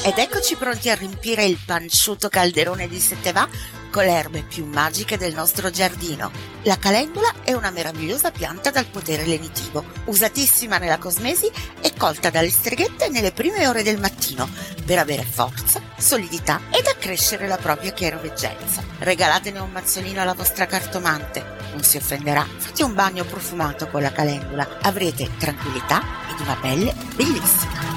Ed eccoci pronti a riempire il panciuto calderone di Setevà con le erbe più magiche del nostro giardino. La calendula è una meravigliosa pianta dal potere lenitivo, usatissima nella cosmesi e colta dalle streghette nelle prime ore del mattino per avere forza, solidità ed accrescere la propria chiaroveggenza. Regalatene un mazzolino alla vostra cartomante, non si offenderà. Fate un bagno profumato con la calendula, avrete tranquillità ed una pelle bellissima.